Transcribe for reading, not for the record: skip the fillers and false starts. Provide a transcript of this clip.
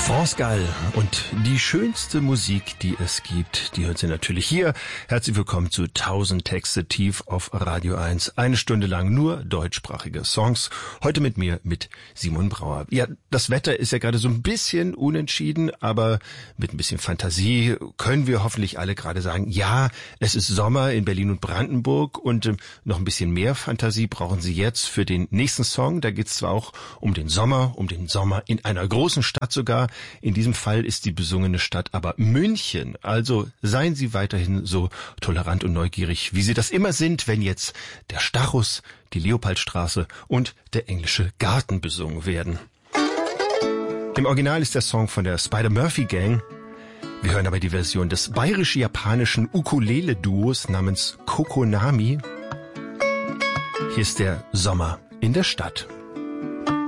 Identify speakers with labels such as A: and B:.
A: France Gall und die schönste Musik, die es gibt, die hören Sie natürlich hier. Herzlich willkommen zu 1000 Texte tief auf Radio 1. Eine Stunde lang nur deutschsprachige Songs. Heute mit mir, mit Simon Brauer. Ja, das Wetter ist ja gerade so ein bisschen unentschieden, aber mit ein bisschen Fantasie können wir hoffentlich alle gerade sagen, ja, es ist Sommer in Berlin und Brandenburg und noch ein bisschen mehr Fantasie brauchen Sie jetzt für den nächsten Song. Da geht es zwar auch um den Sommer in einer großen Stadt sogar. In diesem Fall ist die besungene Stadt aber München. Also seien Sie weiterhin so tolerant und neugierig, wie Sie das immer sind, wenn jetzt der Stachus, die Leopoldstraße und der englische Garten besungen werden. Im Original ist der Song von der Spider-Murphy Gang. Wir hören aber die Version des bayerisch-japanischen Ukulele-Duos namens Kokonami. Hier ist der Sommer in der Stadt.